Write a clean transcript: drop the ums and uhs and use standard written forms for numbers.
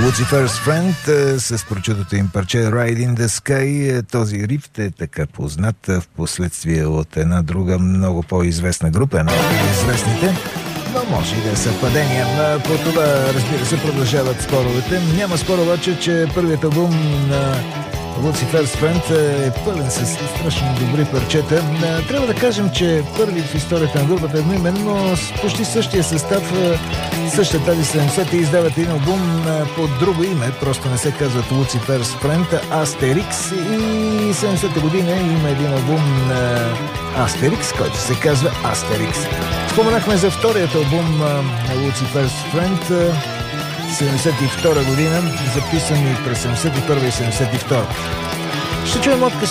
Lucifer's Friend с прочутото им парче Ride in the Sky. Този рифт е така познат в последствие от една друга много по-известна група, една от известните, но може и да е съвпадение. По това, разбира се, продължават споровете. Няма спор обаче, че първият албум на Lucifer's Friend е пълен с страшно добри парчета. Трябва да кажем, че първи в историята на групата едноименно с почти същия състав, същата тази 70-та издават един албум под друго име, просто не се казват Lucifer's Friend, Asterix, и 70-та година има един албум на Asterix, който се казва Asterix. Споменахме за вторият албум на Lucifer's Friend, 72 година, записани през 71 и 72. Ще чуем отказ